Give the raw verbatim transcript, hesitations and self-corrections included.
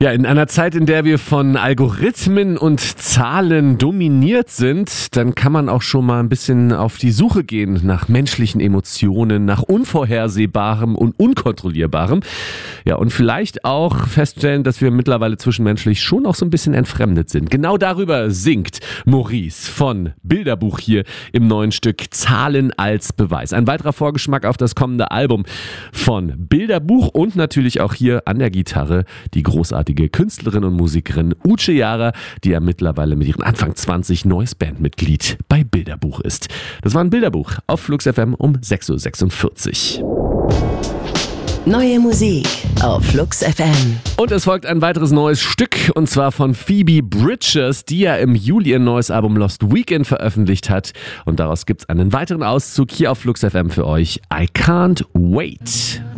Ja, in einer Zeit, in der wir von Algorithmen und Zahlen dominiert sind, dann kann man auch schon mal ein bisschen auf die Suche gehen nach menschlichen Emotionen, nach Unvorhersehbarem und Unkontrollierbarem. Ja, und vielleicht auch feststellen, dass wir mittlerweile zwischenmenschlich schon auch so ein bisschen entfremdet sind. Genau darüber singt Maurice von Bilderbuch hier im neuen Stück Zahlen als Beweis. Ein weiterer Vorgeschmack auf das kommende Album von Bilderbuch und natürlich auch hier an der Gitarre die großartige Künstlerin und Musikerin Uche Jara, die ja mittlerweile mit ihren Anfang zwanzig neues Bandmitglied bei Bilderbuch ist. Das war ein Bilderbuch auf Flux F M um sechs Uhr sechsundvierzig. Neue Musik auf Flux F M. Und es folgt ein weiteres neues Stück, und zwar von Phoebe Bridgers, die ja im Juli ein neues Album Lost Weekend veröffentlicht hat. Und daraus gibt es einen weiteren Auszug hier auf Flux F M für euch. I Can't Wait.